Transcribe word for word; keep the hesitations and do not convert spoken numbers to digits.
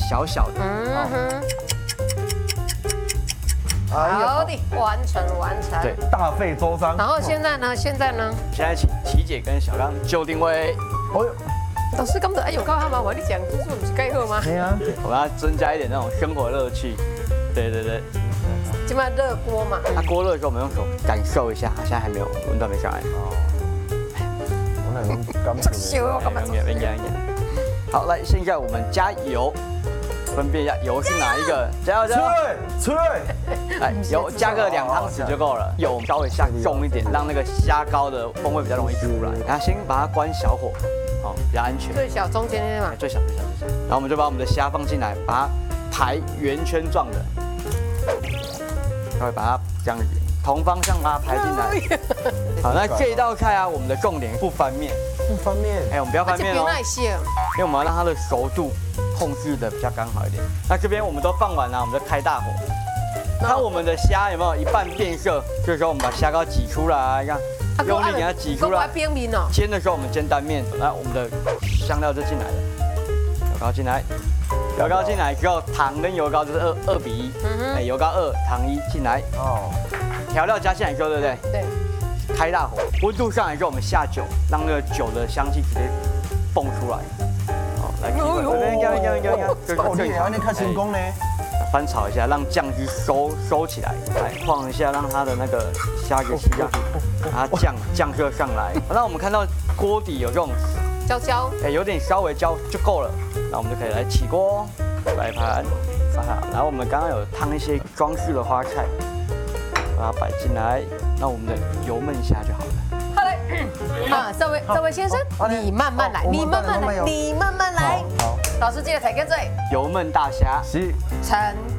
小小的。 嗯哼。 好的，完成完成。 对， 大费周章。 然后现在呢？现在呢？ 现在请琪姐跟小刚就定位。 哦哟， 老师刚才哎有告诉他吗？我你讲技术不是该喝吗？ 对啊， 我们要增加一点那种生活乐趣。对对对。 今晚热锅嘛。 它锅热的时候，我们用手感受一下，现在还没有温度没上来。 哦。我那种感觉。 修我干嘛？ 别别别别。好，来，现在我们加油。分辨一下油是哪一个，加油加油！ 吹吹， 哎，油加个两汤匙就够了。油稍微下重一点，让那个虾膏的风味比较容易出来。然后先把它关小火，哦，比较安全。 最小中间那嘛， 最小最小最小。然后我们就把我们的虾放进来，把它排圆圈状的，稍微把它这样子同方向把它排进来。好，那这一道菜啊，我们的重点不翻面， 不翻面。 哎，我们不要翻面哦， 耐性， 因为我们要让它的熟度控制的比较刚好一点。那这边我们都放完了，我们就开大火。看我们的虾有没有一半变色，这时候我们把虾膏挤出来，看，用力给它挤出来。 边面哦。 煎的时候我们煎单面，那我们的香料就进来了，油膏进来，油膏进来之后，糖跟油膏就是二二比一，哎，油膏二，糖一进来。哦。调料加进来之后，对不对？ 对。 开大火，温度上来之后，我们下酒，让那个酒的香气直接蹦出来。好，来，这边这样这样这样这样，这哦，你还能看成功呢。 翻炒一下，让酱汁收收起来，来晃一下，让它的那个虾给吸上去，把它酱酱色上来。那我们看到锅底有这种焦焦， 哎，有点稍微焦就够了。那我们就可以来起锅，摆盘，摆好。然后我们刚刚有烫一些装饰的花菜，把它摆进来。那我们的油焖虾就好了。 好嘞，啊，这位这位先生，你慢慢来，你慢慢来，你慢慢来。好，老师记得踩跟嘴。 油焖大虾， 是。 成